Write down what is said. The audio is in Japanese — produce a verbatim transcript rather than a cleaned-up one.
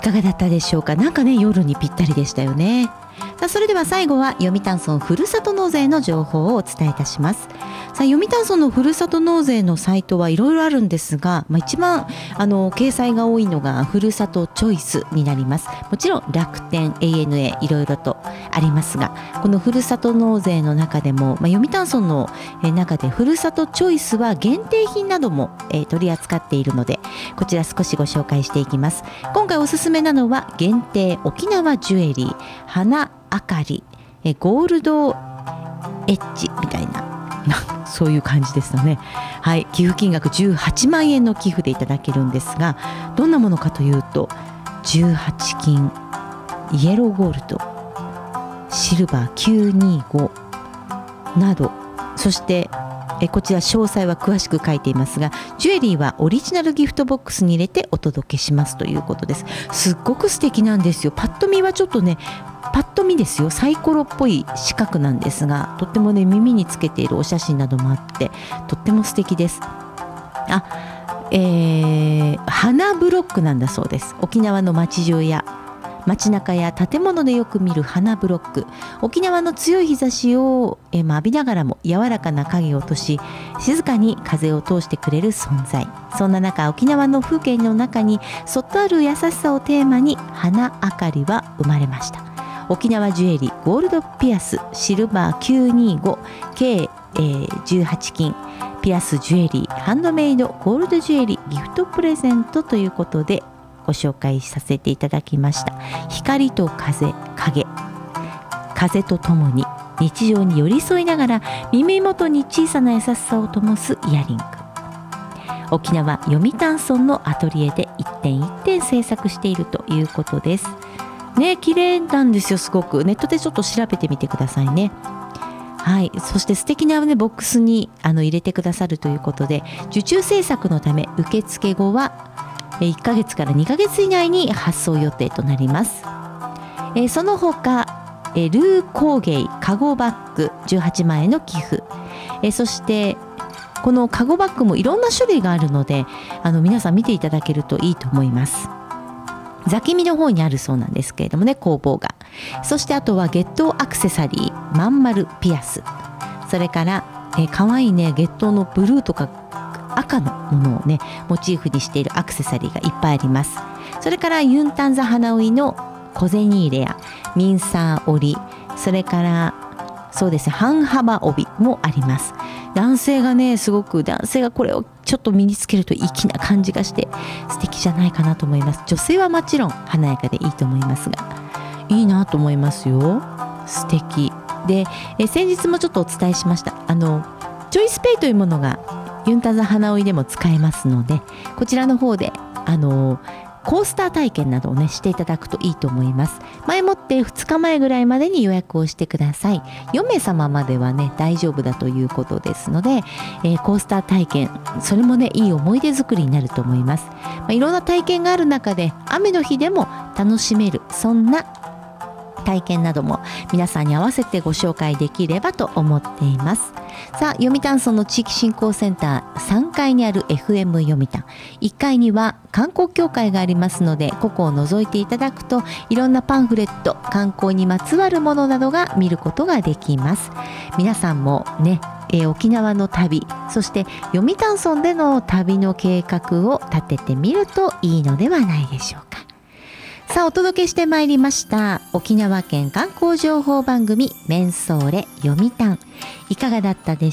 かがだったでしょうか。なんかね夜にぴったりでしたよね。さあそれでは最後は読谷村ふるさと納税の情報をお伝えいたします。さあ読谷村のふるさと納税のサイトはいろいろあるんですが、まあ、一番あの掲載が多いのがふるさとチョイスになります。もちろん楽天 エーエヌエー いろいろとありますが、このふるさと納税の中でも、まあ、読谷村の中でふるさとチョイスは限定品なども、えー、取り扱っているので、こちら少しご紹介していきます。今回おすすめなのは限定沖縄ジュエリー花あかりえゴールドエッジみたいなそういう感じですよね。はい、寄付金額じゅうはちまんえんの寄付でいただけるんですが、どんなものかというとじゅうはち金イエローゴールドシルバーきゅうにごなど、そしてえこちら詳細は詳しく書いていますが、ジュエリーはオリジナルギフトボックスに入れてお届けしますということです。すっごく素敵なんですよ。パッと見はちょっとねパッと見ですよサイコロっぽい四角なんですが、とってもね耳につけているお写真などもあってとっても素敵です。あ、えー、花ブロックなんだそうです。沖縄の街中や街中や建物でよく見る花ブロック、沖縄の強い日差しをえ浴びながらも柔らかな影を落とし、静かに風を通してくれる存在。そんな中、沖縄の風景の中にそっとある優しさをテーマに花あかりは生まれました。沖縄ジュエリーゴールドピアスシルバーきゅうにご計、えー、じゅうはち金ピアスジュエリーハンドメイドゴールドジュエリーギフトプレゼントということでご紹介させていただきました。光と風、影、風とともに日常に寄り添いながら耳元に小さな優しさを灯すイヤリング。沖縄読谷村のアトリエで一点一点制作しているということですね。綺麗なんですよ。すごくネットでちょっと調べてみてくださいね。はい、そして素敵な、ね、ボックスにあの入れてくださるということで、受注制作のため受付後はいっかげつからにかげつ以内に発送予定となります。えー、その他えー、ルー工芸カゴバッグじゅうはちまんえんの寄付、えー、そしてこのカゴバッグもいろんな種類があるので、あの皆さん見ていただけるといいと思います。座気味の方にあるそうなんですけれどもね、工房が。そしてあとは月桃アクセサリーまん丸ピアス、それからえー、かわいいね月桃のブルーとか赤のものをねモチーフにしているアクセサリーがいっぱいあります。それからユンタンザ花織の小銭入れやミンサー織り、それからそうですね半幅帯もあります。男性がねすごく男性がこれをちょっと身につけると粋な感じがして素敵じゃないかなと思います。女性はもちろん華やかでいいと思いますが、いいなと思いますよ。素敵で、え先日もちょっとお伝えしました、あのチョイスペイというものがユンタザ花織でも使えますので、こちらの方であのコースター体験などをねしていただくといいと思います。前もってふつかまえぐらいまでに予約をしてください。よめいさままではね大丈夫だということですので、えー、コースター体験、それもねいい思い出作りになると思います。まあ、いろんな体験がある中で雨の日でも楽しめる、そんな体験なども皆さんに合わせてご紹介できればと思っています。さあ読谷村の地域振興センターさんがいにある エフエム 読谷、いっかいには観光協会がありますので、ここを覗いていただくといろんなパンフレット、観光にまつわるものなどが見ることができます。皆さんもね、えー、沖縄の旅、そして読谷村での旅の計画を立ててみるといいのではないでしょうか。さあお届けしてまいりました沖縄県観光情報番組メンソーレ読谷、いかがだったでしょうか。